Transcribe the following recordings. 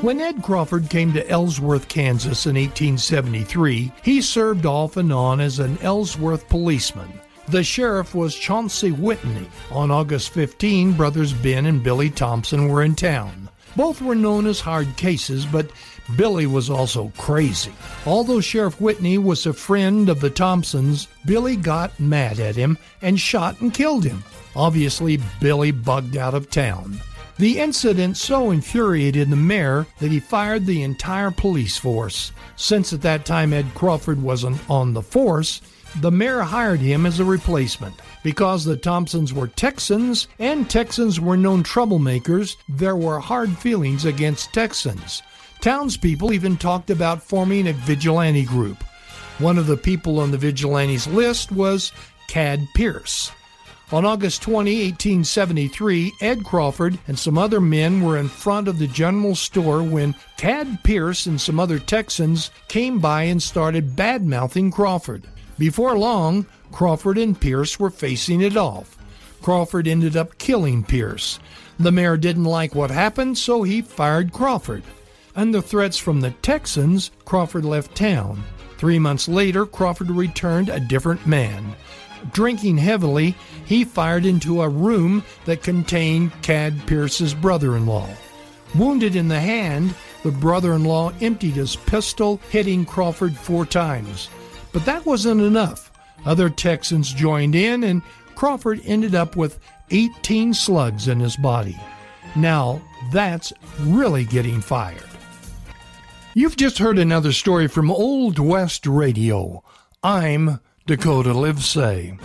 When Ed Crawford came to Ellsworth, Kansas in 1873, he served off and on as an Ellsworth policeman. The sheriff was Chauncey Whitney. On August 15, brothers Ben and Billy Thompson were in town. Both were known as hard cases, but Billy was also crazy. Although Sheriff Whitney was a friend of the Thompsons, Billy got mad at him and shot and killed him. Obviously, Billy bugged out of town. The incident so infuriated the mayor that he fired the entire police force. Since at that time Ed Crawford wasn't on the force, the mayor hired him as a replacement. Because the Thompsons were Texans, and Texans were known troublemakers, there were hard feelings against Texans. Townspeople even talked about forming a vigilante group. One of the people on the vigilantes list was Cad Pierce. On August 20, 1873, Ed Crawford and some other men were in front of the general store when Cad Pierce and some other Texans came by and started bad-mouthing Crawford. Before long, Crawford and Pierce were facing it off. Crawford ended up killing Pierce. The mayor didn't like what happened, so he fired Crawford. Under threats from the Texans, Crawford left town. 3 months later, Crawford returned a different man. Drinking heavily, he fired into a room that contained Cad Pierce's brother-in-law. Wounded in the hand, the brother-in-law emptied his pistol, hitting Crawford 4 times. But that wasn't enough. Other Texans joined in, and Crawford ended up with 18 slugs in his body. Now, that's really getting fired. You've just heard another story from Old West Radio. I'm Dakota Livesay.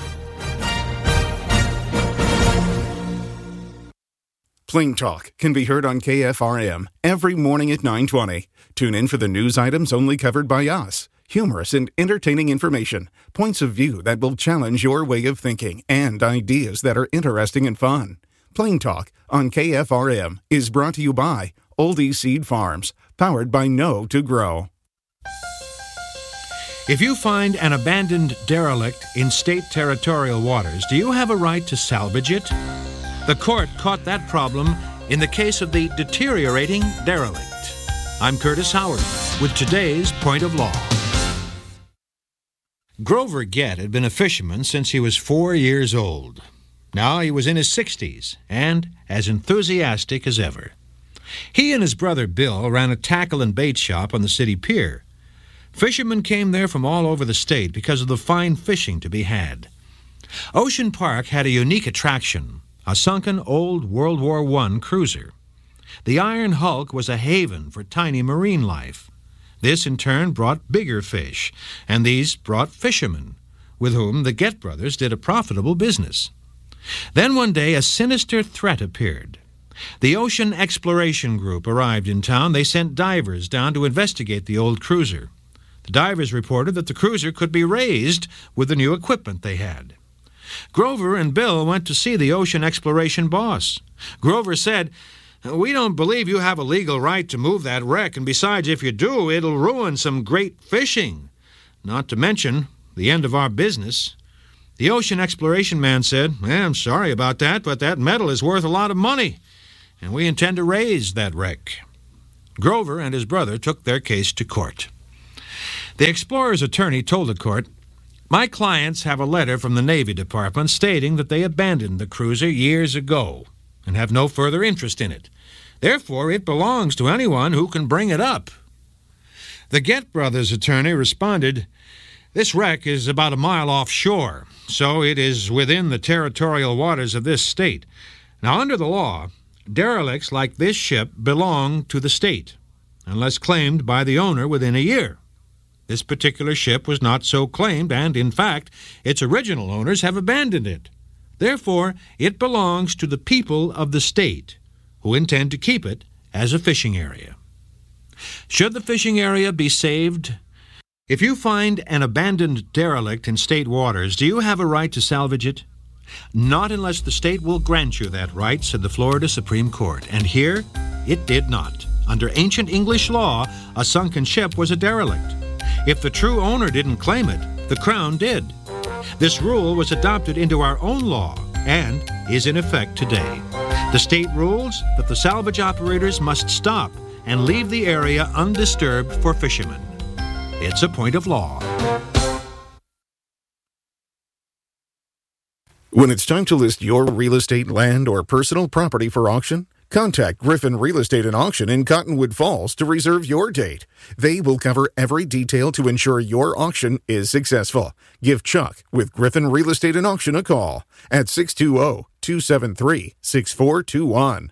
Plain Talk can be heard on KFRM every morning at 9:20. Tune in for the news items only covered by us. Humorous and entertaining information, points of view that will challenge your way of thinking, and ideas that are interesting and fun. Plain Talk on KFRM is brought to you by Oldie Seed Farms, powered by Know to Grow. If you find an abandoned derelict in state territorial waters, do you have a right to salvage it? The court caught that problem in the case of the deteriorating derelict. I'm Curtis Howard with today's Point of Law. Grover Gett had been a fisherman since he was 4 years old. Now he was in his 60s and as enthusiastic as ever. He and his brother Bill ran a tackle and bait shop on the city pier. Fishermen came there from all over the state because of the fine fishing to be had. Ocean Park had a unique attraction, a sunken old World War I cruiser. The Iron Hulk was a haven for tiny marine life. This, in turn, brought bigger fish, and these brought fishermen, with whom the Gett brothers did a profitable business. Then one day a sinister threat appeared. The Ocean Exploration Group arrived in town. They sent divers down to investigate the old cruiser. The divers reported that the cruiser could be raised with the new equipment they had. Grover and Bill went to see the ocean exploration boss. Grover said, "We don't believe you have a legal right to move that wreck, and besides, if you do, it'll ruin some great fishing. Not to mention the end of our business." The ocean exploration man said, "I'm sorry about that, but that metal is worth a lot of money, and we intend to raise that wreck." Grover and his brother took their case to court. The explorer's attorney told the court, "My clients have a letter from the Navy Department stating that they abandoned the cruiser years ago and have no further interest in it. Therefore, it belongs to anyone who can bring it up." The Gett brothers' attorney responded, "This wreck is about a mile offshore, so it is within the territorial waters of this state. Now, under the law, derelicts like this ship belong to the state, unless claimed by the owner within a year. This particular ship was not so claimed, and, in fact, its original owners have abandoned it. Therefore, it belongs to the people of the state, who intend to keep it as a fishing area. Should the fishing area be saved? If you find an abandoned derelict in state waters, do you have a right to salvage it? Not unless the state will grant you that right, said the Florida Supreme Court. And here, it did not. Under ancient English law, a sunken ship was a derelict. If the true owner didn't claim it, the Crown did. This rule was adopted into our own law and is in effect today. The state rules that the salvage operators must stop and leave the area undisturbed for fishermen. It's a point of law. When it's time to list your real estate, land, or personal property for auction, contact Griffin Real Estate and Auction in Cottonwood Falls to reserve your date. They will cover every detail to ensure your auction is successful. Give Chuck with Griffin Real Estate and Auction a call at 620-273-6421.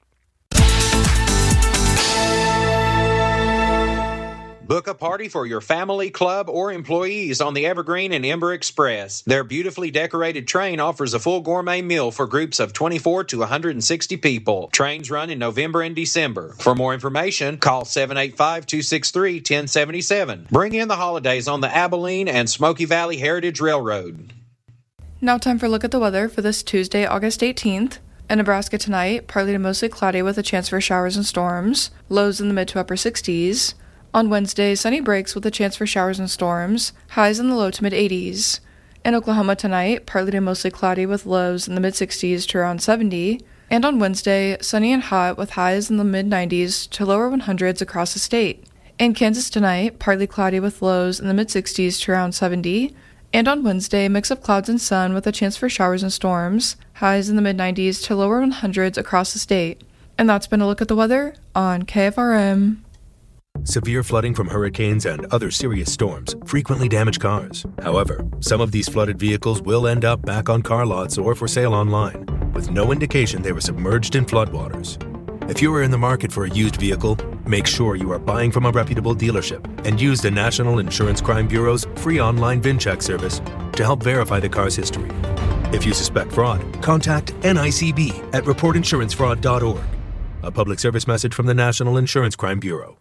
Book a party for your family, club, or employees on the Evergreen and Ember Express. Their beautifully decorated train offers a full gourmet meal for groups of 24 to 160 people. Trains run in November and December. For more information, call 785-263-1077. Bring in the holidays on the Abilene and Smoky Valley Heritage Railroad. Now time for a look at the weather for this Tuesday, August 18th. In Nebraska tonight, partly to mostly cloudy with a chance for showers and storms. Lows in the mid to upper 60s. On Wednesday, sunny breaks with a chance for showers and storms, highs in the low to mid-80s. In Oklahoma tonight, partly to mostly cloudy with lows in the mid-60s to around 70. And on Wednesday, sunny and hot with highs in the mid-90s to lower 100s across the state. In Kansas tonight, partly cloudy with lows in the mid-60s to around 70. And on Wednesday, mix of clouds and sun with a chance for showers and storms, highs in the mid-90s to lower 100s across the state. And that's been a look at the weather on KFRM. Severe flooding from hurricanes and other serious storms frequently damage cars. However, some of these flooded vehicles will end up back on car lots or for sale online, with no indication they were submerged in floodwaters. If you are in the market for a used vehicle, make sure you are buying from a reputable dealership and use the National Insurance Crime Bureau's free online VIN check service to help verify the car's history. If you suspect fraud, contact NICB at reportinsurancefraud.org. A public service message from the National Insurance Crime Bureau.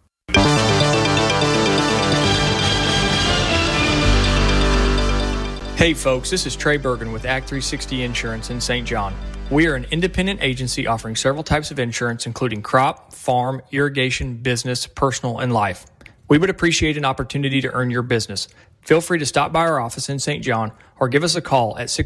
Hey folks, this is Trey Bergen with Act 360 Insurance in St. John. We are an independent agency offering several types of insurance, including crop, farm, irrigation, business, personal, and life. We would appreciate an opportunity to earn your business. Feel free to stop by our office in St. John or give us a call at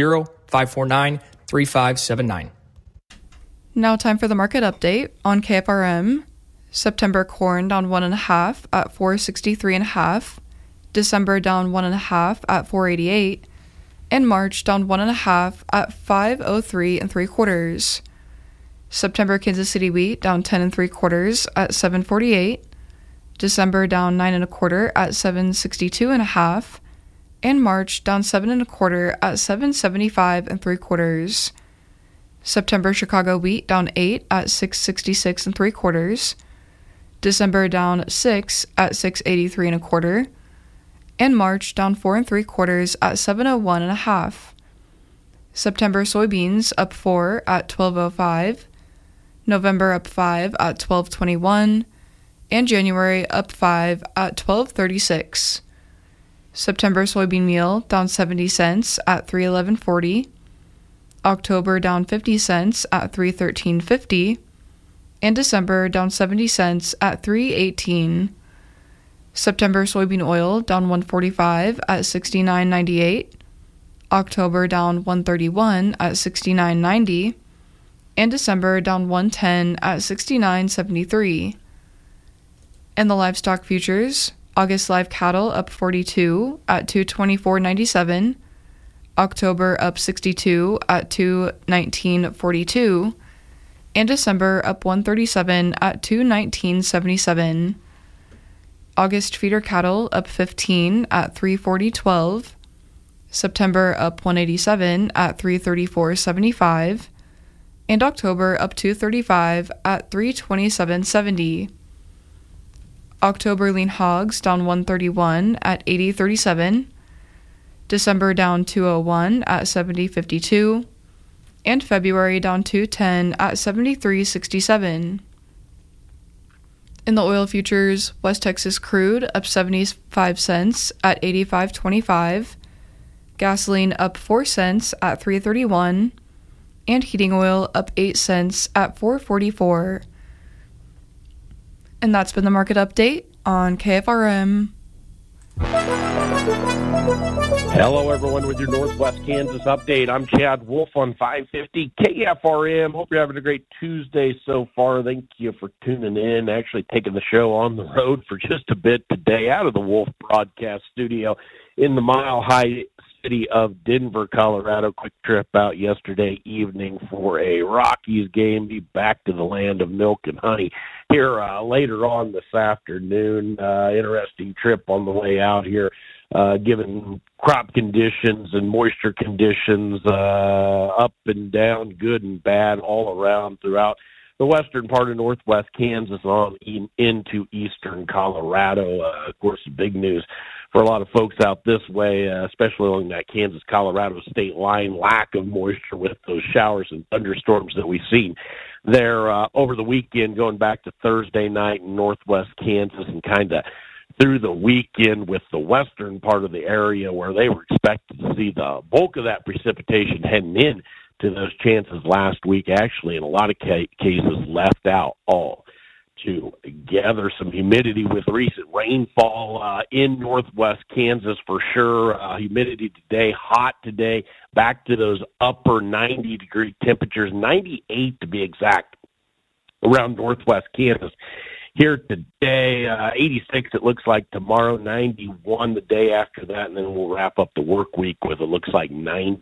620-549-3579. Now time for the market update on KFRM. September corn down 1.5 at 463.5. December down 1.5 at 488. And March down 1.5 at 503 3/4. September Kansas City wheat down 10 3/4 at 748. December down 9 1/4 at 762.5. And March down 7 1/4 at 775 3/4. September Chicago wheat down 8 at 666 3/4. December down 6 at 683 1/4. And March down 4 3/4 at 701.5. September soybeans up 4 at 1205. November up 5 at 1221. And January up 5 at 1236. September soybean meal down 70 cents at 311.40. October down 50 cents at 313.50. And December down 70 cents at 318. September soybean oil down 145 at 69.98. October down 131 at 69.90. And December down 110 at 69.73. And the livestock futures, August live cattle up 42 at 224.97. October up 62 at 219.42. And December up 137 at 219.77. August feeder cattle up 15 at 340.12. September up 187 at 334.75. And October up 235 at 327.70. October lean hogs down 131 at 80.37. December down 201 at 70.52. And February down 210 at 73.67. In the oil futures, West Texas crude up 75 cents at 85.25. Gasoline up 4 cents at 3.31. And heating oil up 8 cents at 4.44. And that's been the market update on KFRM. Hello, everyone, with your Northwest Kansas update. I'm Chad Wolf on 550 KFRM. Hope you're having a great Tuesday so far. Thank you for tuning in, actually taking the show on the road for just a bit today out of the Wolf Broadcast Studio in the mile-high city of Denver, Colorado. Quick trip out yesterday evening for a Rockies game. Be back to the land of milk and honey here later on this afternoon. Interesting trip on the way out here. Given crop conditions and moisture conditions up and down, good and bad, all around throughout the western part of northwest Kansas on into eastern Colorado. Of course, big news for a lot of folks out this way, especially along that Kansas-Colorado state line, lack of moisture with those showers and thunderstorms that we've seen there over the weekend, going back to Thursday night in northwest Kansas and kind of through the weekend with the western part of the area where they were expected to see the bulk of that precipitation heading in to those chances last week, actually in a lot of cases left out all together. Some humidity with recent rainfall in northwest Kansas for sure. Humidity today, hot today, back to those upper 90-degree temperatures, 98 to be exact, around northwest Kansas. Here today, 86 it looks like tomorrow, 91 the day after that, and then we'll wrap up the work week with it looks like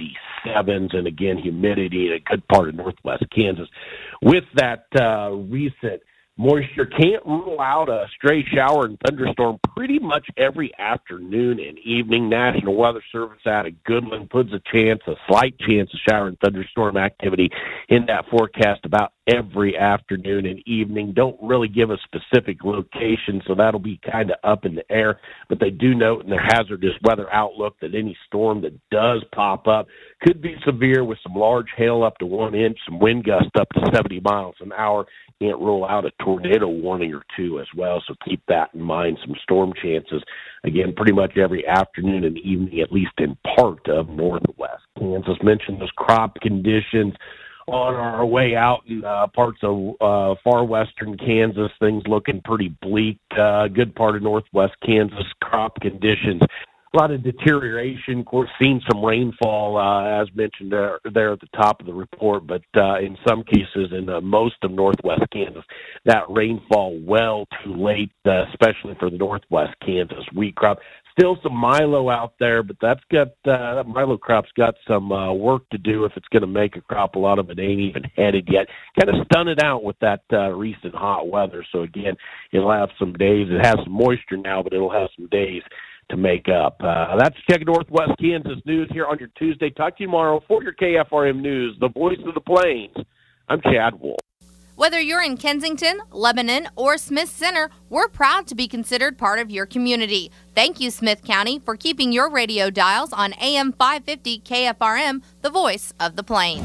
97s, and again, humidity in a good part of northwest Kansas. With that recent moisture, can't rule out a stray shower and thunderstorm pretty much every afternoon and evening. National Weather Service out of Goodland puts a slight chance of shower and thunderstorm activity in that forecast about every afternoon and evening. Don't really give a specific location, so that'll be kind of up in the air. But they do note in their hazardous weather outlook that any storm that does pop up could be severe with some large hail up to 1 inch, some wind gusts up to 70 miles an hour. Can't rule out a tornado warning or two as well, so keep that in mind. Some storm chances, again, pretty much every afternoon and evening, at least in part of northwest Kansas. Mentioned those crop conditions on our way out in parts of far western Kansas. Things looking pretty bleak. Good part of northwest Kansas, crop conditions. A lot of deterioration. Of course, seen some rainfall, as mentioned there at the top of the report, but in some cases in most of northwest Kansas, that rainfall well too late, especially for the northwest Kansas wheat crop. Still some milo out there, but that milo crop's got some work to do if it's going to make a crop. A lot of it ain't even headed yet. Kind of stunted out with that recent hot weather. So again, it'll have some days. It has some moisture now, but it'll have some days to make up. That's Check Northwest Kansas News here on your Tuesday. Talk to you tomorrow for your KFRM News, the voice of the Plains. I'm Chad Wolf. Whether you're in Kensington, Lebanon, or Smith Center, we're proud to be considered part of your community. Thank you, Smith County, for keeping your radio dials on AM 550 KFRM, the voice of the Plains.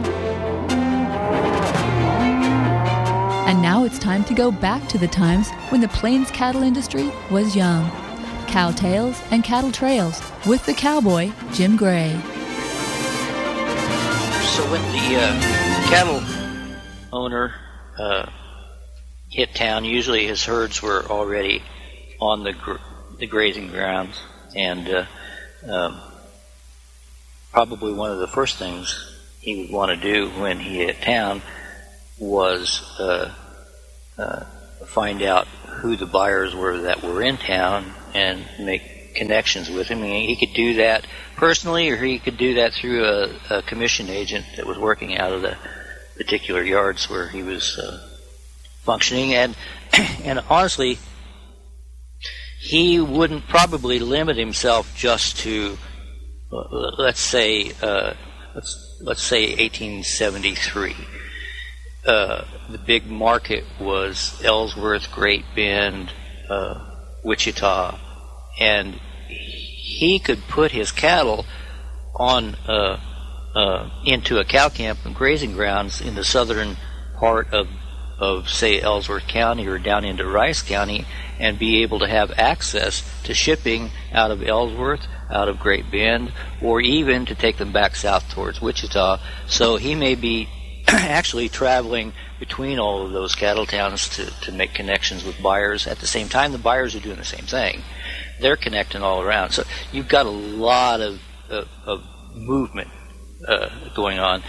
And now it's time to go back to the times when the Plains cattle industry was young. Cow Tales and Cattle Trails with the cowboy, Jim Gray. So when the cattle owner hit town, usually his herds were already on the grazing grounds, and probably one of the first things he would want to do when he hit town was find out who the buyers were that were in town and make connections with him. I mean, he could do that personally, or he could do that through a commission agent that was working out of the particular yards where he was functioning. And honestly, he wouldn't probably limit himself just to let's say 1873. The big market was Ellsworth, Great Bend, Wichita, and he could put his cattle on into a cow camp and grazing grounds in the southern part of say Ellsworth County or down into Rice County, and be able to have access to shipping out of Ellsworth, out of Great Bend, or even to take them back south towards Wichita. So he may be actually traveling between all of those cattle towns to make connections with buyers. At the same time, the buyers are doing the same thing. they're connecting all around. So you've got a lot of movement going on.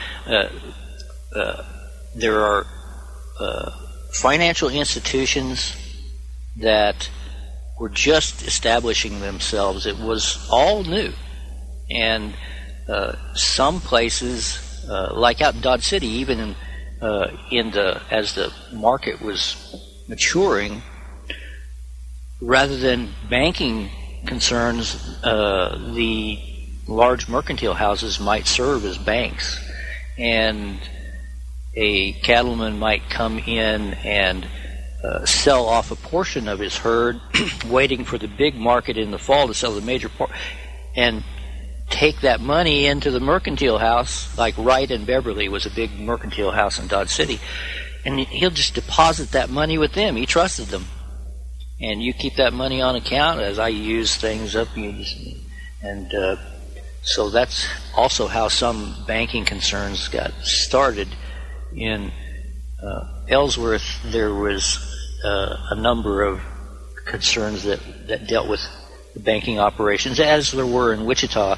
There are financial institutions that were just establishing themselves. It was all new. And some places, like out in Dodge City, even as the market was maturing, rather than banking concerns, the large mercantile houses might serve as banks. And a cattleman might come in and sell off a portion of his herd, waiting for the big market in the fall to sell the major part, and take that money into the mercantile house, like Wright and Beverly was a big mercantile house in Dodge City, and he'll just deposit that money with them. He trusted them. And you keep that money on account as I use things up. So that's also how some banking concerns got started. In Ellsworth, there was a number of concerns that dealt with the banking operations, as there were in Wichita.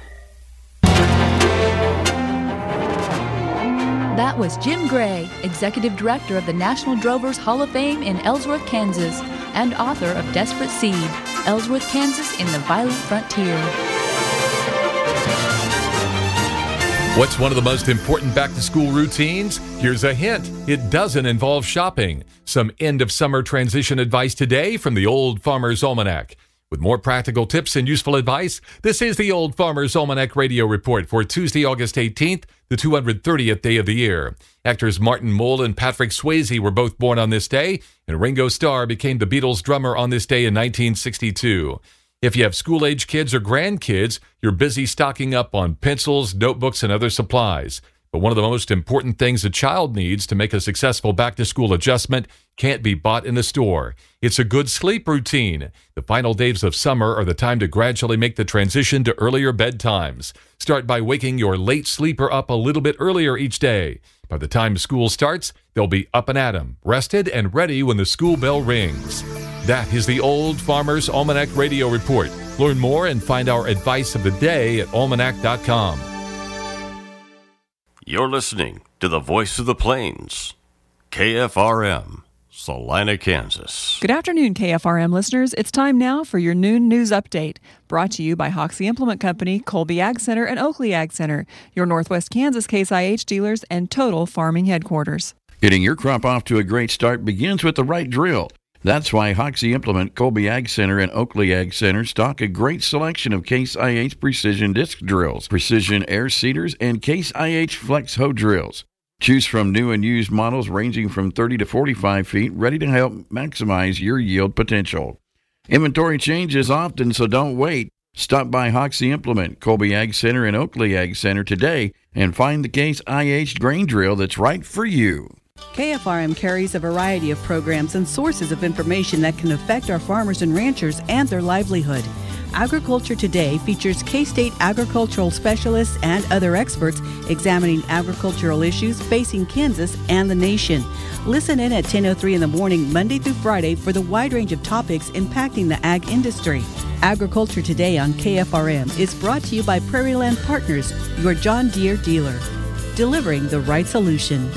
That was Jim Gray, Executive Director of the National Drovers Hall of Fame in Ellsworth, Kansas, and author of Desperate Seed, Ellsworth, Kansas in the Violent Frontier. What's one of the most important back-to-school routines? Here's a hint. It doesn't involve shopping. Some end-of-summer transition advice today from the Old Farmer's Almanac. With more practical tips and useful advice, this is the Old Farmer's Almanac Radio Report for Tuesday, August 18th, the 230th day of the year. Actors Martin Mull and Patrick Swayze were both born on this day, and Ringo Starr became the Beatles' drummer on this day in 1962. If you have school-age kids or grandkids, you're busy stocking up on pencils, notebooks, and other supplies. But one of the most important things a child needs to make a successful back-to-school adjustment can't be bought in the store. It's a good sleep routine. The final days of summer are the time to gradually make the transition to earlier bedtimes. Start by waking your late sleeper up a little bit earlier each day. By the time school starts, they'll be up and at 'em, rested and ready when the school bell rings. That is the Old Farmer's Almanac Radio Report. Learn more and find our advice of the day at almanac.com. You're listening to the Voice of the Plains, KFRM, Salina, Kansas. Good afternoon, KFRM listeners. It's time now for your noon news update, brought to you by Hoxie Implement Company, Colby Ag Center, and Oakley Ag Center, your Northwest Kansas Case IH dealers and Total Farming headquarters. Getting your crop off to a great start begins with the right drill. That's why Hoxie Implement, Colby Ag Center, and Oakley Ag Center stock a great selection of Case IH precision disc drills, precision air seeders, and Case IH flex hoe drills. Choose from new and used models ranging from 30 to 45 feet, ready to help maximize your yield potential. Inventory changes often, so don't wait. Stop by Hoxie Implement, Colby Ag Center, and Oakley Ag Center today and find the Case IH grain drill that's right for you. KFRM carries a variety of programs and sources of information that can affect our farmers and ranchers and their livelihood. Agriculture Today features K-State agricultural specialists and other experts examining agricultural issues facing Kansas and the nation. Listen in at 10:03 in the morning, Monday through Friday, for the wide range of topics impacting the ag industry. Agriculture Today on KFRM is brought to you by Prairie Land Partners, your John Deere dealer. Delivering the right solution.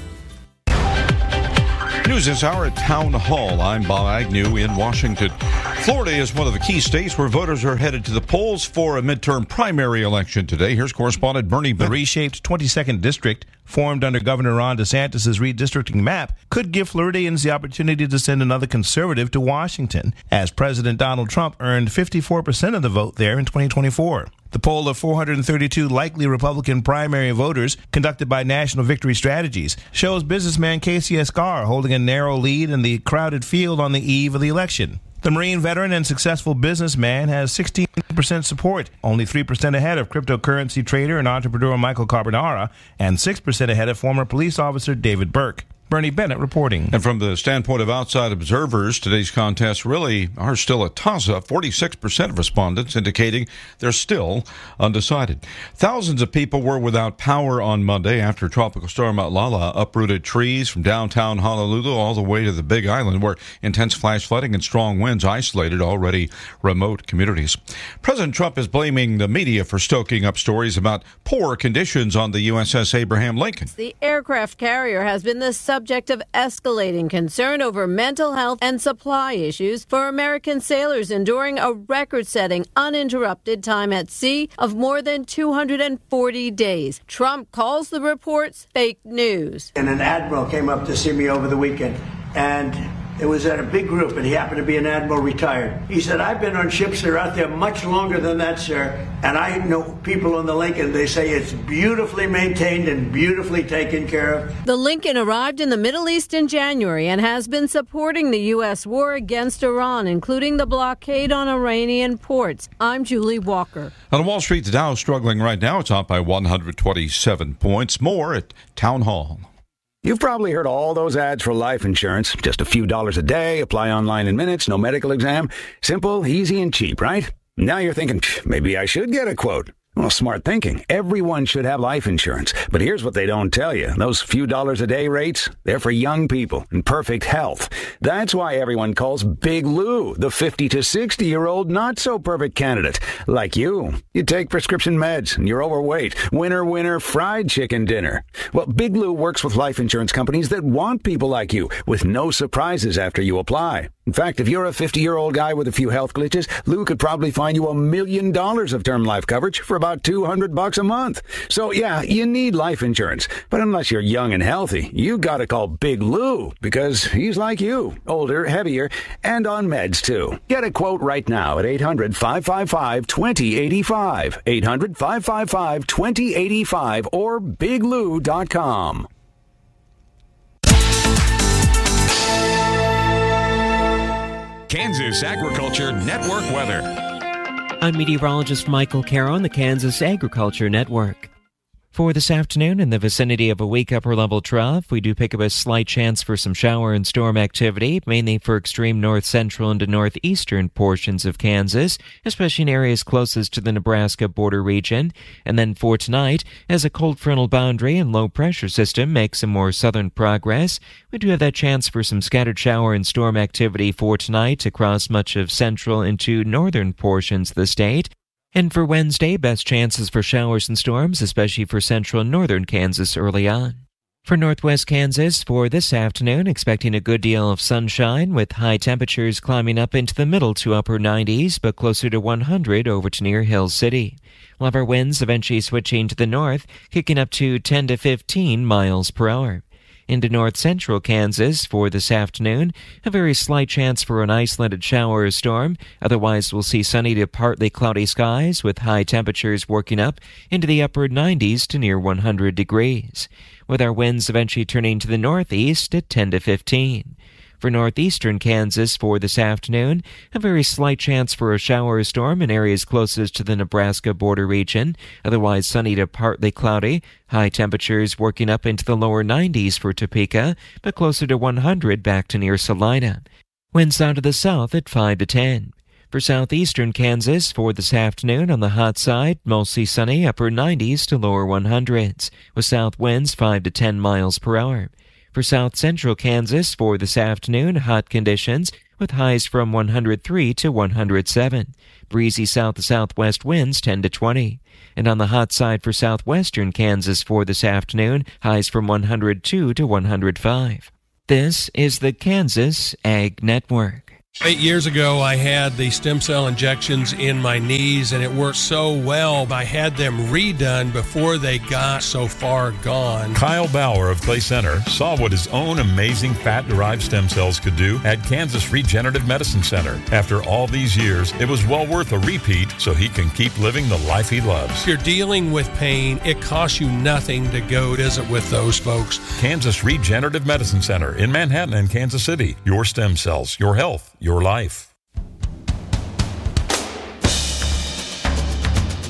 News this hour at Town Hall. I'm Bob Agnew in Washington. Florida is one of the key states where voters are headed to the polls for a midterm primary election today. Here's correspondent Bernie. The reshaped 22nd District, formed under Governor Ron DeSantis' redistricting map, could give Floridians the opportunity to send another conservative to Washington, as President Donald Trump earned 54% of the vote there in 2024. The poll of 432 likely Republican primary voters, conducted by National Victory Strategies, shows businessman Casey Escar holding a narrow lead in the crowded field on the eve of the election. The Marine veteran and successful businessman has 16% support, only 3% ahead of cryptocurrency trader and entrepreneur Michael Carbonara, and 6% ahead of former police officer David Burke. Bernie Bennett reporting. And from the standpoint of outside observers, today's contests really are still a toss-up. 46% of respondents indicating they're still undecided. Thousands of people were without power on Monday after Tropical Storm Lala uprooted trees from downtown Honolulu all the way to the Big Island, where intense flash flooding and strong winds isolated already remote communities. President Trump is blaming the media for stoking up stories about poor conditions on the USS Abraham Lincoln. The aircraft carrier has been the subject of escalating concern over mental health and supply issues for American sailors enduring a record-setting uninterrupted time at sea of more than 240 days. Trump calls the reports fake news. And an admiral came up to see me over the weekend, and it was at a big group, and he happened to be an admiral retired. He said, I've been on ships that are out there much longer than that, sir, and I know people on the Lincoln, they say it's beautifully maintained and beautifully taken care of. The Lincoln arrived in the Middle East in January and has been supporting the U.S. war against Iran, including the blockade on Iranian ports. I'm Julie Walker. On Wall Street, the Dow is struggling right now. It's up by 127 points. More at Town Hall. You've probably heard all those ads for life insurance. Just a few dollars a day, apply online in minutes, no medical exam. Simple, easy, and cheap, right? Now you're thinking, maybe I should get a quote. Well, smart thinking. Everyone should have life insurance. But here's what they don't tell you. Those few dollars a day rates, they're for young people in perfect health. That's why everyone calls Big Lou the 50 to 60-year-old not-so-perfect candidate. Like you. You take prescription meds and you're overweight. Winner, fried chicken dinner. Well, Big Lou works with life insurance companies that want people like you with no surprises after you apply. In fact, if you're a 50-year-old guy with a few health glitches, Lou could probably find you $1 million of term life coverage for about $200 a month. So, yeah, you need life insurance. But unless you're young and healthy, you gotta call Big Lou, because he's like you, older, heavier, and on meds, too. Get a quote right now at 800-555-2085, 800-555-2085, or biglou.com. Kansas Agriculture Network weather. I'm meteorologist Michael Caro on the Kansas Agriculture Network. For this afternoon, in the vicinity of a weak upper-level trough, we do pick up a slight chance for some shower and storm activity, mainly for extreme north-central and northeastern portions of Kansas, especially in areas closest to the Nebraska border region. And then for tonight, as a cold frontal boundary and low-pressure system makes some more southern progress, we do have that chance for some scattered shower and storm activity for tonight across much of central into northern portions of the state. And for Wednesday, best chances for showers and storms, especially for central and northern Kansas early on. For northwest Kansas, for this afternoon, expecting a good deal of sunshine with high temperatures climbing up into the middle to upper 90s, but closer to 100 over to near Hill City. We'll have our winds eventually switching to the north, kicking up to 10 to 15 miles per hour. Into north-central Kansas for this afternoon, a very slight chance for an isolated shower or storm. Otherwise, we'll see sunny to partly cloudy skies with high temperatures working up into the upper 90s to near 100 degrees, with our winds eventually turning to the northeast at 10 to 15. For northeastern Kansas for this afternoon, a very slight chance for a shower or storm in areas closest to the Nebraska border region. Otherwise sunny to partly cloudy. High temperatures working up into the lower 90s for Topeka, but closer to 100 back to near Salina. Winds out to the south at 5 to 10. For southeastern Kansas for this afternoon on the hot side, mostly sunny, upper 90s to lower 100s, with south winds 5 to 10 miles per hour. For south-central Kansas for this afternoon, hot conditions with highs from 103 to 107. Breezy south to southwest winds 10 to 20. And on the hot side for southwestern Kansas for this afternoon, highs from 102 to 105. This is the Kansas Ag Network. 8 years ago, I had the stem cell injections in my knees, and it worked so well. I had them redone before they got so far gone. Kyle Bauer of Clay Center saw what his own amazing fat-derived stem cells could do at Kansas Regenerative Medicine Center. After all these years, it was well worth a repeat so he can keep living the life he loves. If you're dealing with pain, it costs you nothing to go visit with those folks. Kansas Regenerative Medicine Center in Manhattan and Kansas City. Your stem cells, your health, your life.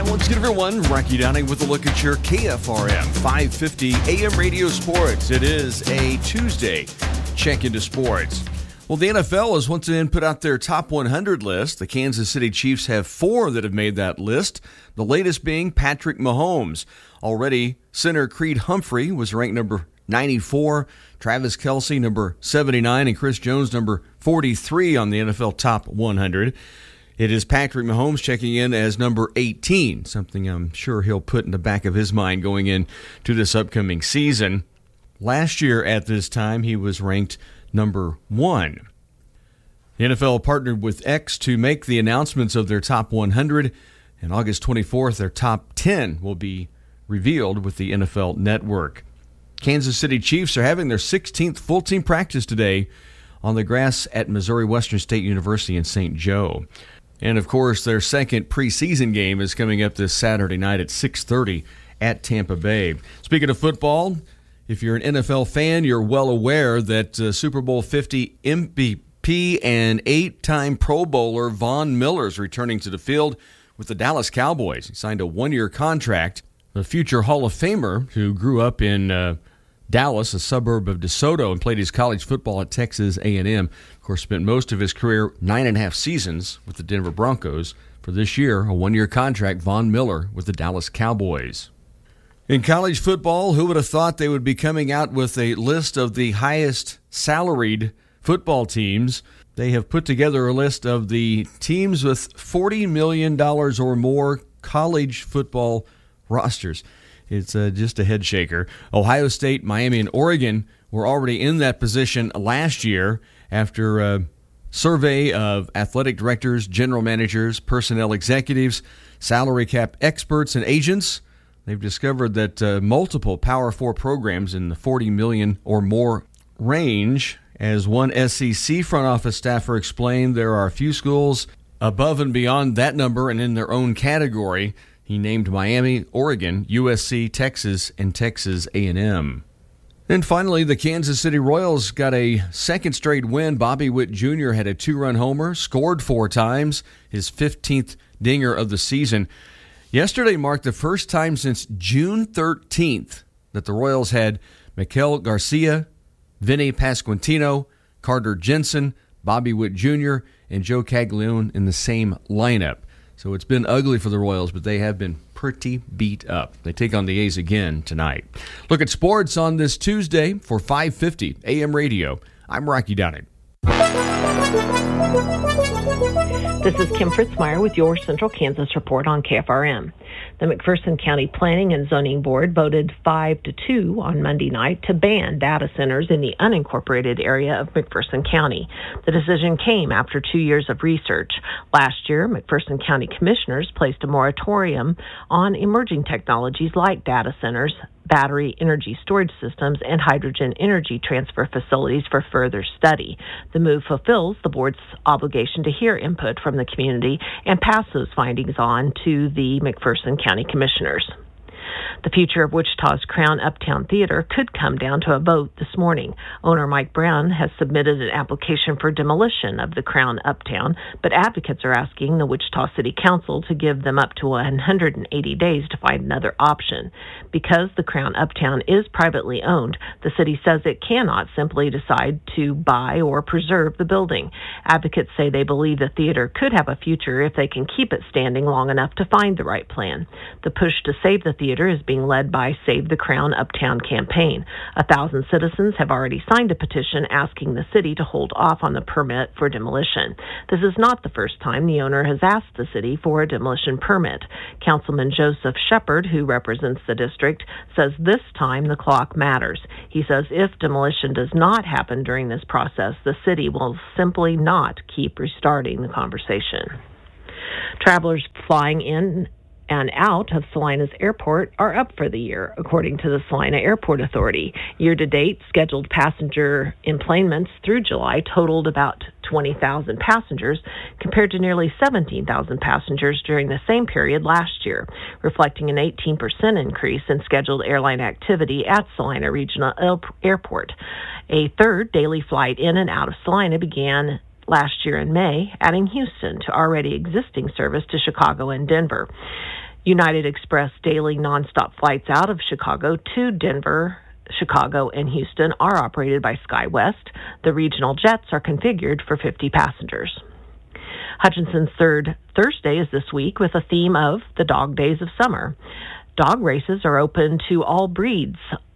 once again, everyone. Rocky Downing with a look at your KFRM 550 AM radio sports. It is a Tuesday check into sports. Well, the NFL has once again put out their top 100 list. The Kansas City Chiefs have 4 that have made that list, the latest being Patrick Mahomes. Already, center Creed Humphrey was ranked number 94, Travis Kelce number 79, and Chris Jones number 43 on the NFL top 100. It is Patrick Mahomes checking in as number 18, something I'm sure he'll put in the back of his mind going into this upcoming season. Last year at this time, he was ranked number 1. The NFL partnered with X to make the announcements of their top 100, and August 24th, their top 10 will be revealed with the NFL Network. Kansas City Chiefs are having their 16th full team practice today on the grass at Missouri Western State University in St. Joe. And, of course, their second preseason game is coming up this Saturday night at 6:30 at Tampa Bay. Speaking of football, if you're an NFL fan, you're well aware that Super Bowl 50 MVP and 8-time Pro Bowler Von Miller is returning to the field with the Dallas Cowboys. He signed a 1-year contract. The future Hall of Famer who grew up in Dallas, a suburb of DeSoto, and played his college football at Texas A&M. Of course, spent most of his career, 9.5 seasons, with the Denver Broncos. For this year, a 1-year contract, Von Miller with the Dallas Cowboys. In college football, who would have thought they would be coming out with a list of the highest salaried football teams? They have put together a list of the teams with $40 million or more college football rosters. It's just a head shaker. Ohio State, Miami, and Oregon were already in that position last year after a survey of athletic directors, general managers, personnel executives, salary cap experts, and agents. They've discovered that multiple Power 4 programs in the $40 million or more range. As one SEC front office staffer explained, there are a few schools above and beyond that number and in their own category. He named Miami, Oregon, USC, Texas, and Texas A&M. And finally, the Kansas City Royals got a second straight win. Bobby Witt Jr. had a 2-run homer, scored 4 times, his 15th dinger of the season. Yesterday marked the first time since June 13th that the Royals had Miguel Garcia, Vinny Pasquantino, Carter Jensen, Bobby Witt Jr., and Joe Caglione in the same lineup. So it's been ugly for the Royals, but they have been pretty beat up. They take on the A's again tonight. Look at sports on this Tuesday for 550 AM radio. I'm Rocky Downing. This is Kim Fritzmeyer with your Central Kansas report on KFRM. The McPherson County Planning and Zoning Board voted 5-2 on Monday night to ban data centers in the unincorporated area of McPherson County. The decision came after 2 years of research. Last year, McPherson County commissioners placed a moratorium on emerging technologies like data centers, battery energy storage systems, and hydrogen energy transfer facilities for further study. The move fulfills the board's obligation to hear input from the community and pass those findings on to the McPherson County Commissioners. The future of Wichita's Crown Uptown Theater could come down to a vote this morning. Owner Mike Brown has submitted an application for demolition of the Crown Uptown, but advocates are asking the Wichita City Council to give them up to 180 days to find another option. Because the Crown Uptown is privately owned, the city says it cannot simply decide to buy or preserve the building. Advocates say they believe the theater could have a future if they can keep it standing long enough to find the right plan. The push to save the theater is being led by Save the Crown Uptown campaign. 1,000 citizens have already signed a petition asking the city to hold off on the permit for demolition. This is not the first time the owner has asked the city for a demolition permit. Councilman Joseph Shepard, who represents the district, says this time the clock matters. He says if demolition does not happen during this process, the city will simply not keep restarting the conversation. Travelers flying in and out of Salinas Airport are up for the year, according to the Salina Airport Authority. Year-to-date, scheduled passenger enplanements through July totaled about 20,000 passengers, compared to nearly 17,000 passengers during the same period last year, reflecting an 18% increase in scheduled airline activity at Salina Regional Airport. A third daily flight in and out of Salina began last year in May, adding Houston to already existing service to Chicago and Denver. United Express daily nonstop flights out of Chicago to Denver, Chicago, and Houston are operated by SkyWest. The regional jets are configured for 50 passengers. Hutchinson's third Thursday is this week with a theme of the dog days of summer. Dog races are open to all breeds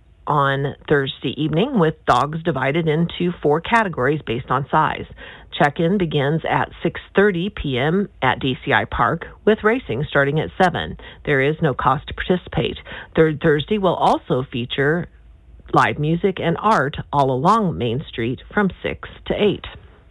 on Thursday evening, with dogs divided into 4 categories based on size. Check-in begins at 6:30 p.m. at DCI Park, with racing starting at 7. There is no cost to participate. Third Thursday will also feature live music and art all along Main Street from 6 to 8.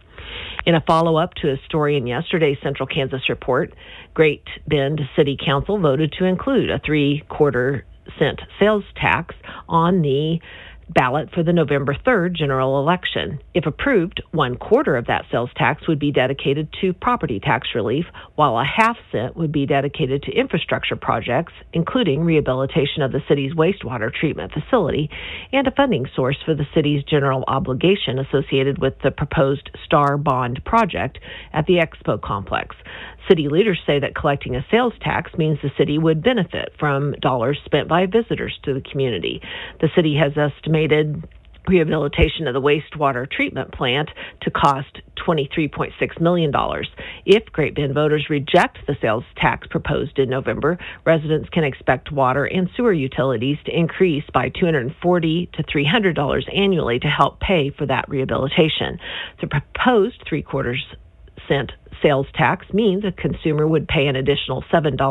In a follow-up to a story in yesterday's Central Kansas Report, Great Bend City Council voted to include a 3/4 cent sales tax on the ballot for the November 3rd general election. If approved, 1/4 of that sales tax would be dedicated to property tax relief, while a 1/2 cent would be dedicated to infrastructure projects, including rehabilitation of the city's wastewater treatment facility and a funding source for the city's general obligation associated with the proposed Star Bond project at the Expo Complex. City leaders say that collecting a sales tax means the city would benefit from dollars spent by visitors to the community. The city has estimated rehabilitation of the wastewater treatment plant to cost $23.6 million. If Great Bend voters reject the sales tax proposed in November, residents can expect water and sewer utilities to increase by $240 to $300 annually to help pay for that rehabilitation. The proposed 3/4 cent sales tax means a consumer would pay an additional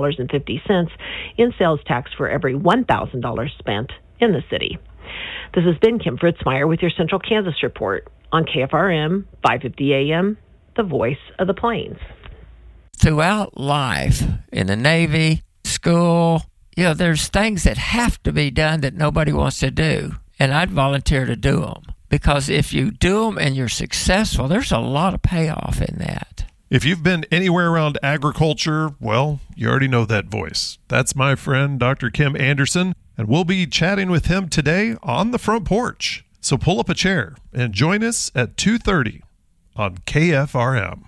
$7.50 in sales tax for every $1,000 spent in the city. This has been Kim Fritzmeyer with your Central Kansas Report on KFRM 550 AM, the voice of the Plains. Throughout life, in the Navy, school, there's things that have to be done that nobody wants to do, and I'd volunteer to do them. Because if you do them and you're successful, there's a lot of payoff in that. If you've been anywhere around agriculture, well, you already know that voice. That's my friend, Dr. Kim Anderson, and we'll be chatting with him today on the front porch. So pull up a chair and join us at 2:30 on KFRM.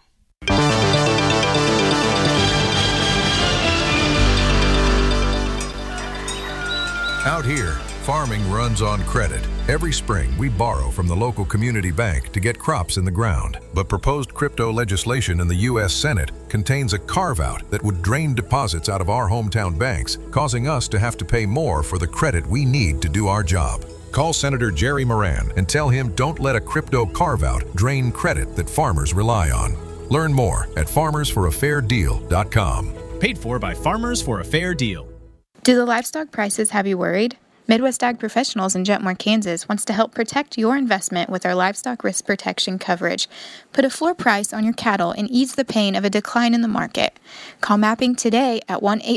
Out here, farming runs on credit. Every spring, we borrow from the local community bank to get crops in the ground. But proposed crypto legislation in the U.S. Senate contains a carve-out that would drain deposits out of our hometown banks, causing us to have to pay more for the credit we need to do our job. Call Senator Jerry Moran and tell him don't let a crypto carve-out drain credit that farmers rely on. Learn more at farmersforafairdeal.com. Paid for by Farmers for a Fair Deal. Do the livestock prices have you worried? Midwest Ag Professionals in Jetmore, Kansas wants to help protect your investment with our livestock risk protection coverage. Put a floor price on your cattle and ease the pain of a decline in the market. Call Mapping today at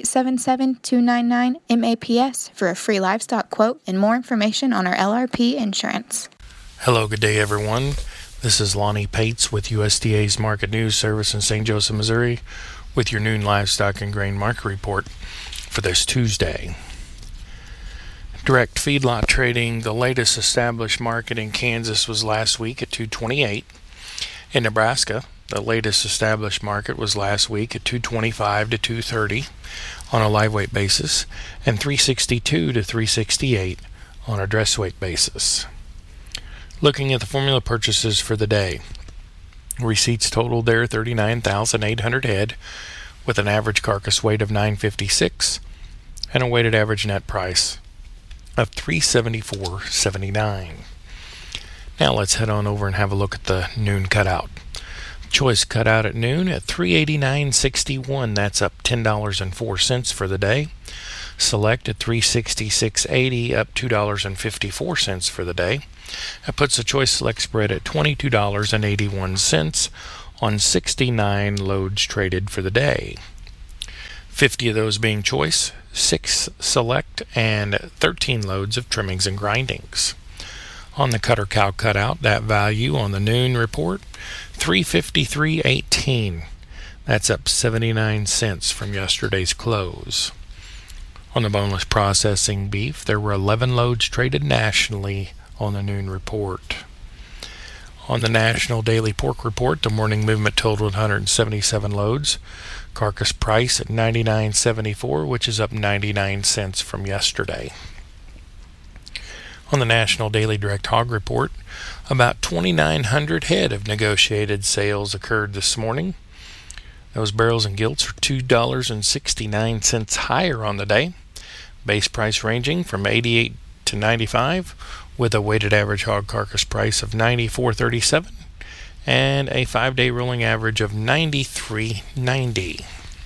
1-877-299-MAPS for a free livestock quote and more information on our LRP insurance. Hello, good day everyone. This is Lonnie Pates with USDA's Market News Service in St. Joseph, Missouri with your noon livestock and grain market report for this Tuesday. Direct feedlot trading, the latest established market in Kansas was last week at 228. In Nebraska, the latest established market was last week at 225 to 230 on a live weight basis and 362 to 368 on a dress weight basis. Looking at the formula purchases for the day, receipts totaled there 39,800 head with an average carcass weight of 956 and a weighted average net price of $374.79. Now let's head on over and have a look at the noon cutout. Choice cutout at noon at $389.61. That's up $10.04 for the day. Select at $366.80, up $2.54 for the day. That puts the choice select spread at $22.81 on 69 loads traded for the day. 50 of those being choice, 6 select, and 13 loads of trimmings and grindings. On the cutter cow cutout, that value on the noon report, $353.18. That's up 79 cents from yesterday's close. On the boneless processing beef, there were 11 loads traded nationally on the noon report. On the National Daily Pork Report, the morning movement totaled 177 loads. Carcass price at $99.74, which is up 99 cents from yesterday. On the National Daily Direct Hog Report, about 2,900 head of negotiated sales occurred this morning. Those barrels and gilts are $2.69 higher on the day. Base price ranging from 88 to 95, with a weighted average hog carcass price of $94.37 and a 5-day rolling average of $93.90.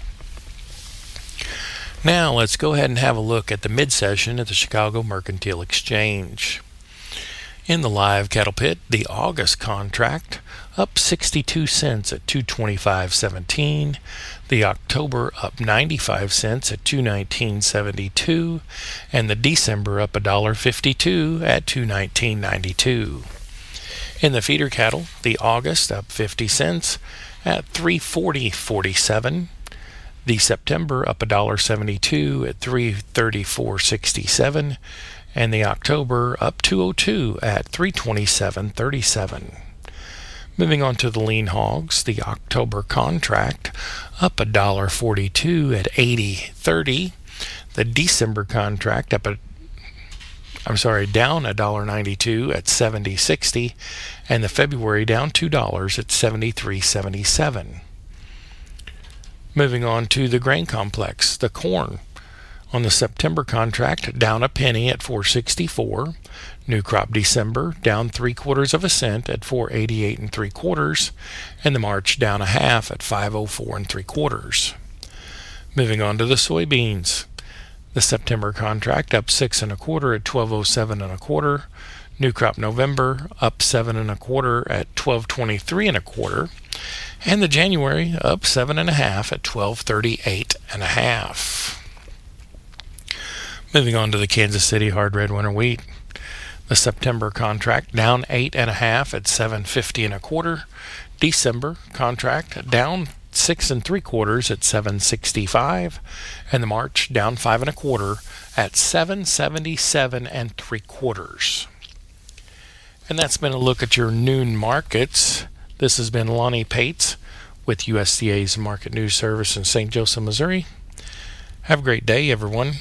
Now let's go ahead and have a look at the mid-session at the Chicago Mercantile Exchange. In the live cattle pit, the August contract up 62 cents at $225.17. The October up 95 cents at $219.72. And the December up $1.52 at $219.92. In the feeder cattle, the August up 50 cents at $340.47. The September up $1.72 at $334.67. And the October up $2.02 at $327.37. Moving on to the lean hogs, the October contract up $1.42 at $80.30. The December contract down $1.92 at $70.60, and the February down $2 at $73.77. Moving on to the grain complex, the corn. On the September contract, down a penny at $4.64. New crop December down 3/4 cent at $4.88 3/4, and the March down a half at $5.04 3/4. Moving on to the soybeans. The September contract up 6 1/4 at $12.07 1/4. New crop November up 7 1/4 at $12.23 1/4, and the January up 7 1/2 at $12.38 1/2. Moving on to the Kansas City hard red winter wheat. The September contract down 8 1/2 at $7.50 1/4. December contract down 6 3/4 at $7.65, and the March down 5 1/4 at $7.77 3/4. And that's been a look at your noon markets. This has been Lonnie Pates with USDA's Market News Service in St. Joseph, Missouri. Have a great day, everyone.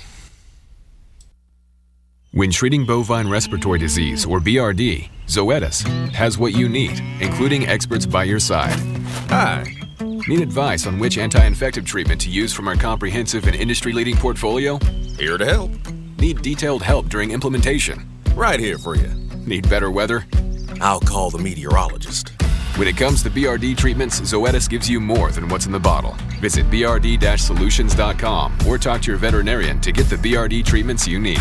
When treating bovine respiratory disease, or BRD, Zoetis has what you need, including experts by your side. Hi. Need advice on which anti-infective treatment to use from our comprehensive and industry-leading portfolio? Here to help. Need detailed help during implementation? Right here for you. Need better weather? I'll call the meteorologist. When it comes to BRD treatments, Zoetis gives you more than what's in the bottle. Visit brd-solutions.com or talk to your veterinarian to get the BRD treatments you need.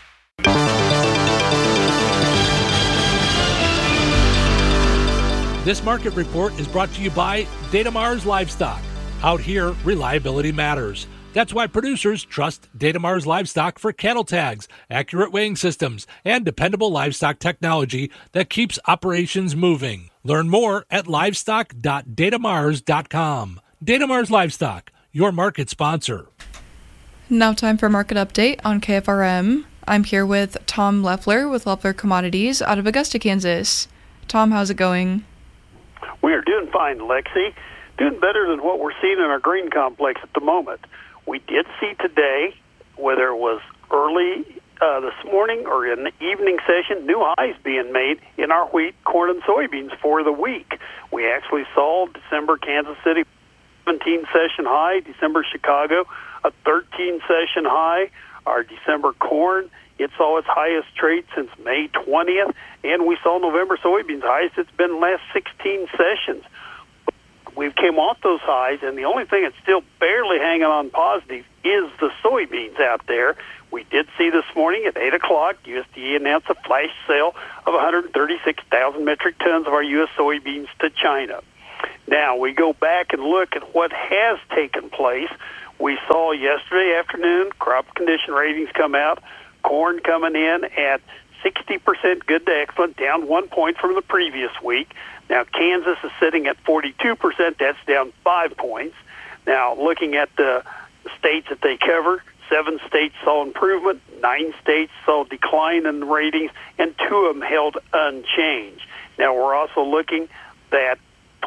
This market report is brought to you by Datamars Livestock. Out here, reliability matters. That's why producers trust Datamars Livestock for cattle tags, accurate weighing systems, and dependable livestock technology that keeps operations moving. Learn more at livestock.datamars.com. Datamars Livestock, your market sponsor. Now time for market update on KFRM. I'm here with Tom Leffler with Leffler Commodities out of Augusta, Kansas. Tom, how's it going? We are doing fine, Lexi. Doing better than what we're seeing in our grain complex at the moment. We did see today, whether it was early this morning or in the evening session, new highs being made in our wheat, corn, and soybeans for the week. We actually saw December Kansas City 17 session high, December Chicago a 13 session high. Our December corn, it saw its highest trade since May 20th, and we saw November soybeans highest it's been in the last 16 sessions. We've came off those highs, and the only thing that's still barely hanging on positive is the soybeans out there. We did see this morning at 8 o'clock, USDA announced a flash sale of 136,000 metric tons of our U.S. soybeans to China. Now, we go back and look at what has taken place. We saw yesterday afternoon crop condition ratings come out, corn coming in at 60% good to excellent, down 1 point from the previous week. Now, Kansas is sitting at 42%. That's down 5 points. Now, looking at the states that they cover, 7 states saw improvement, 9 states saw decline in the ratings, and 2 of them held unchanged. Now, we're also looking that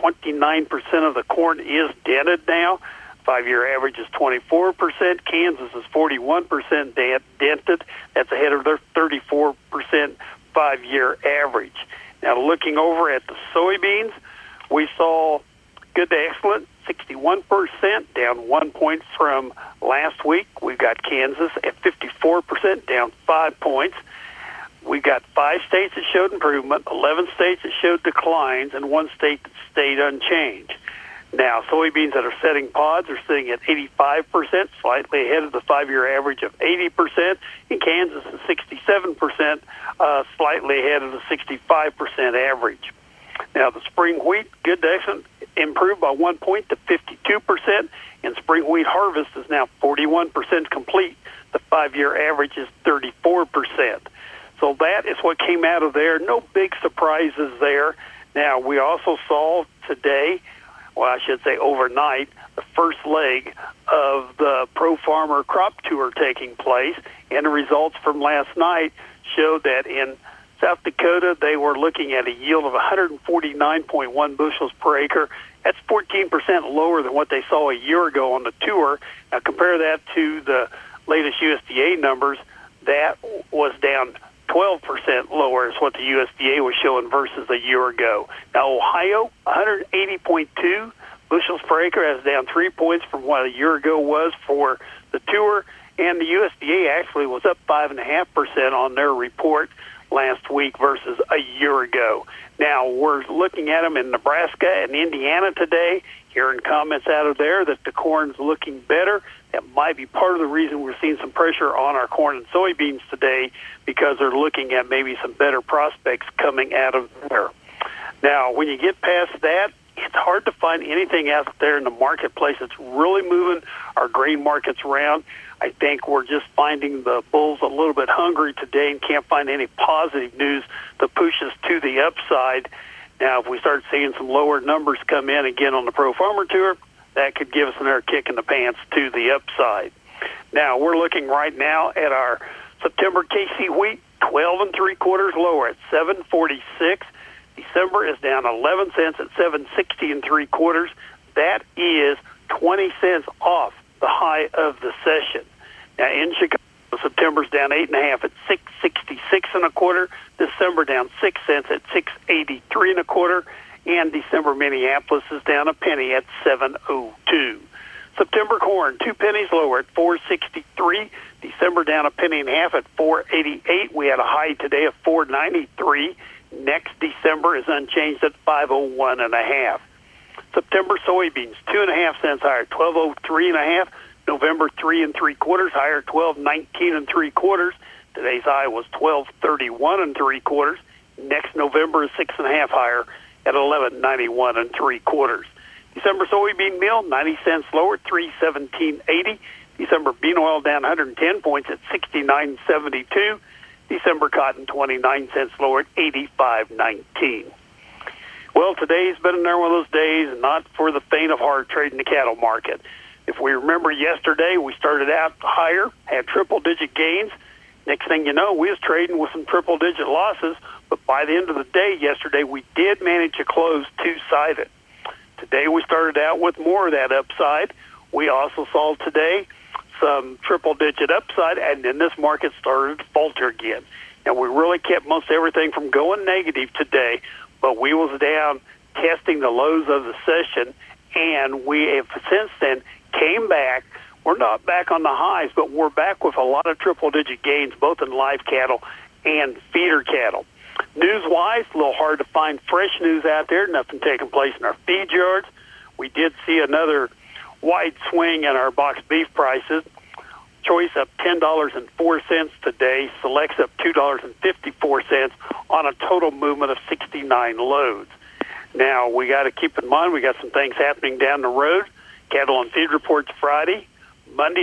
29% of the corn is dented now. 5-year average is 24%. Kansas is 41% dented. That's ahead of their 34% 5-year average. Now, looking over at the soybeans, we saw good to excellent, 61%, down 1 point from last week. We've got Kansas at 54%, down 5 points. We've got 5 states that showed improvement, 11 states that showed declines, and 1 state that stayed unchanged. Now, soybeans that are setting pods are sitting at 85%, slightly ahead of the 5-year average of 80%. In Kansas is 67%, slightly ahead of the 65% average. Now, the spring wheat, good to excellent, improved by 1 point to 52%, and spring wheat harvest is now 41% complete. The 5-year average is 34%. So that is what came out of there. No big surprises there. Now, we also saw today, well, I should say overnight, the first leg of the Pro Farmer Crop Tour taking place, and the results from last night showed that in South Dakota, they were looking at a yield of 149.1 bushels per acre. That's 14% lower than what they saw a year ago on the tour. Now, compare that to the latest USDA numbers. That was down 12% lower is what the USDA was showing versus a year ago. Now, Ohio, 180.2 bushels per acre. That's down 3 points from what a year ago was for the tour. And the USDA actually was up 5.5% on their report last week versus a year ago. Now, we're looking at them in Nebraska and Indiana today, hearing comments out of there that the corn's looking better. That might be part of the reason we're seeing some pressure on our corn and soybeans today, because they're looking at maybe some better prospects coming out of there. Now, when you get past that, it's hard to find anything out there in the marketplace that's really moving our grain markets around. I think we're just finding the bulls a little bit hungry today and can't find any positive news that pushes to the upside. Now, if we start seeing some lower numbers come in again on the Pro Farmer Tour, that could give us another kick in the pants to the upside. Now, we're looking right now at our September KC wheat, 12 3/4 lower at 7.46. December is down 11 cents at 7.60 3/4. That is 20 cents off the high of the session. Now, in Chicago, September's down 8.5 at 6.66 1/4. December down 6 cents at 6.83 1/4. And December Minneapolis is down a penny at 7.02. September corn, 2 pennies lower at 4.63. December down a penny and a half at 4.88. We had a high today of 4.93. Next December is unchanged at 5.01 1/2. September soybeans, 2.5 cents higher, 12.03 1/2. November 3 3/4 higher, 12.19 3/4. Today's high was 12.31 3/4. Next November is 6.5 higher at 11.91 3/4. December soybean meal, 90 cents lower, 3.1780. December bean oil down 110 points at 69.72. December cotton, 29 cents lower at 85.19. Well, today's been another one of those days, not for the faint of heart, trading the cattle market. If we remember yesterday, we started out higher, had triple-digit gains. Next thing you know, we was trading with some triple-digit losses, but by the end of the day yesterday, we did manage to close two-sided. Today, we started out with more of that upside. We also saw today some triple-digit upside, and then this market started to falter again. And we really kept most everything from going negative today, but we was down testing the lows of the session, and we have since then came back. We're not back on the highs, but we're back with a lot of triple-digit gains, both in live cattle and feeder cattle. News-wise, a little hard to find fresh news out there. Nothing taking place in our feed yards. We did see another wide swing in our box beef prices. Choice up $10.04 today. Select's up $2.54 on a total movement of 69 loads. Now, we got to keep in mind we got some things happening down the road. Cattle on feed reports Friday. Monday